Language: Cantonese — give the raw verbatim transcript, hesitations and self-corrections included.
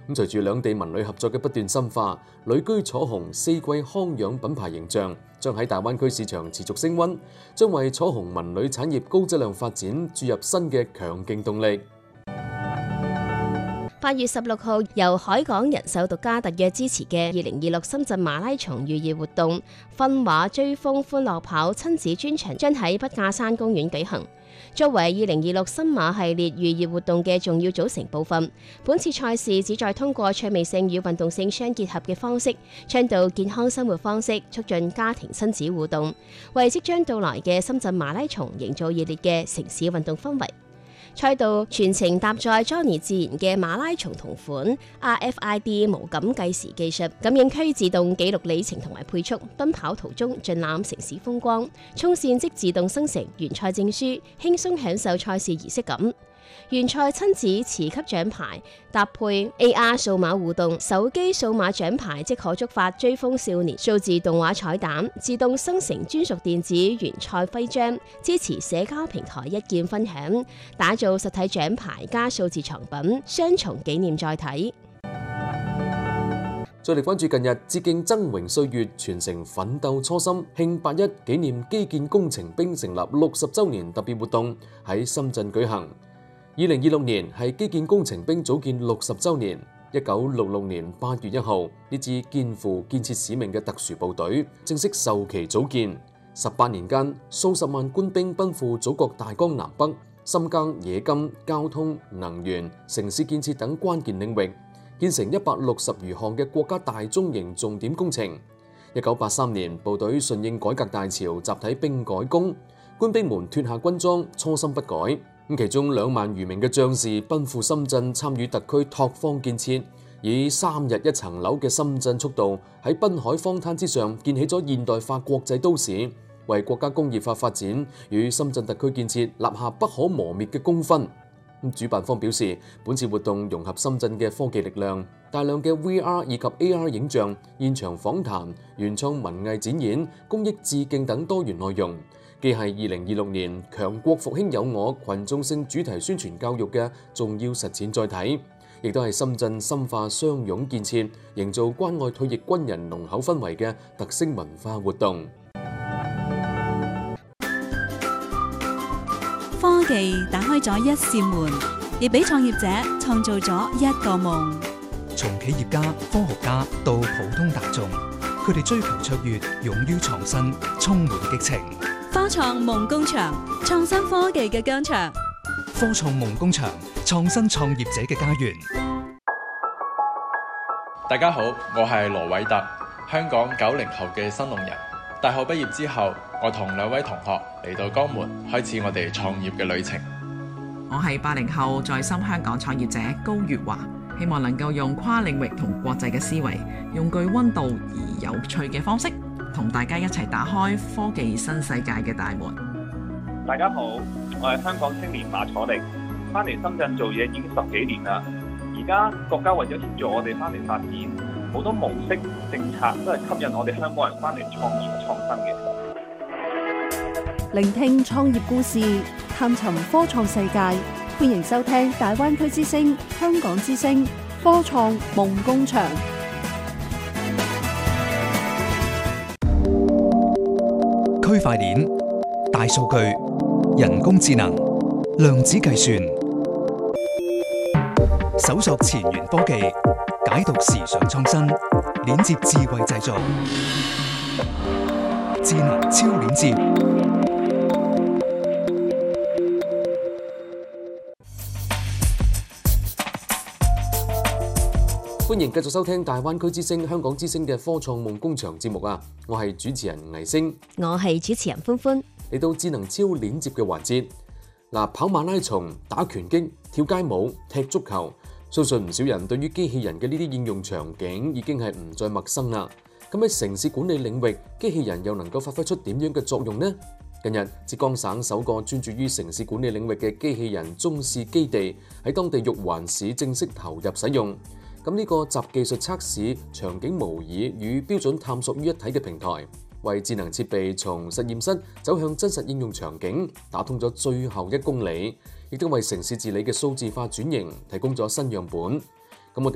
咁隨住兩地文旅合作嘅不斷深化，旅居楚雄四季康養品牌形象將喺大灣區市場持續升溫，將為楚雄文旅產業高質量發展注入新嘅強勁動力。 八月十六號，由海港人壽獨家特約支持嘅二零二六深圳馬拉松預熱活動訓話追風歡樂跑親子專場將喺筆架山公園舉行。作為二零二六新馬系列預熱活動嘅重要組成部分，本次賽事旨在通過趣味性與運動性相結合嘅方式，倡導健康生活方式，促進家庭親子互動，為即將到來嘅深圳馬拉松營造熱烈嘅城市運動氛圍。賽道全程搭載 Johnny 自然嘅馬拉松同款 R F I D 無感計時技術，感應區自動記錄里程同埋配速，奔跑途中盡覽城市風光，衝線即自動生成原賽證書，輕鬆享受賽事儀式感。原賽親子磁級獎牌搭配 A R 數碼互動，手機數碼獎牌即可觸發追風少年數字動畫彩蛋，自動生成專屬電子原賽徽章，支持社交平台一鍵分享，打造實體獎牌加數字藏品，雙重紀念載體。 再嚟關注近日致敬崢嶸歲月、傳承奮鬥初心慶八一紀念基建工程兵成立六十週年特別活動喺深圳舉行。二零二六年係基建工程兵組建六十週年。一九六六年八月一號，呢支肩負建設使命嘅特殊部隊正式授旗組建。十八年間，數十萬官兵奔赴祖國大江南北，深耕冶金、交通、能源、城市建設等關鍵領域，建成一百六十餘項嘅國家大中型重點工程。一九八三年，部隊順應改革大潮，集體兵改工，官兵們脫下軍裝，初心不改。咁其中兩萬餘名嘅將士奔赴深圳參與特區拓荒建設，以三日一層樓嘅深圳速度喺濱海荒灘之上建起咗現代化國際都市，為國家工業化發展與深圳特區建設立下不可磨滅嘅功勳。主辦方表示，本次活動融合深圳嘅科技力量，大量嘅 V R 以及 A R 影像、現場訪談、原創文藝展演、公益致敬等多元內容，既係二零二六年強國復興有我群眾性主題宣傳教育嘅重要實踐載體，亦都係深圳深化相擁建設、營造關愛退役軍人濃厚氛圍嘅特色文化活動。 科技打開咗一扇門，亦俾創業者創造咗一個夢。 從企業家、科學家到普通大眾，佢哋追求卓越，勇於創新，充滿激情。 科創夢工場，創新科技嘅疆場。 科創夢工場，創新創業者嘅家園。 大家好，我係羅偉特，香港九零後嘅新農人。大學畢業之後，我同兩位同學嚟到江門，開始我哋創業嘅旅程。 我係八零後在深香港創業者高月華，希望能夠用跨領域同國際嘅思維，用具溫度而有趣嘅方式，同大家一齊打開科技新世界嘅大門。 大家好，我係香港青年馬楚力，翻嚟深圳做嘢已經十幾年啦。而家國家為咗協助我哋翻嚟發展，好多模式政策都係吸引我哋香港人翻嚟創業創新嘅。 聆聽創業故事，探尋科創世界，歡迎收聽大灣區之聲、香港之聲科創夢工場。 區塊鏈、大數據、人工智能、量子計算，搜索前沿科技，解讀時尚創新，鏈接智慧製造，智能超鏈接。 歡迎繼續收聽大灣區之聲、香港之聲嘅科創夢工場節目啊！我係主持人倪星， 我係主持人歡歡。 嚟到智能超鏈接嘅環節，嗱，跑馬拉松、打拳擊、跳街舞、踢足球，相信唔少人對於機器人嘅呢啲應用場景已經係唔再陌生啦。咁喺城市管理領域，機器人又能夠發揮出點樣嘅作用呢？近日，浙江省首個專注於城市管理領域嘅機器人中試基地喺當地玉環市正式投入使用。咁呢個集技術測試、場景模擬與標準探索於一體嘅平台，為智能設備從實驗室走向真實應用場景打通咗最後一公里，亦都為城市治理嘅數字化轉型提供咗新樣本。